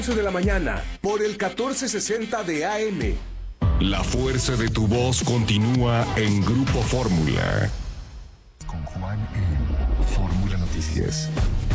11 de la mañana por el 1460 de AM. La fuerza de tu voz continúa en Grupo Fórmula. Con Juan en Fórmula Noticias.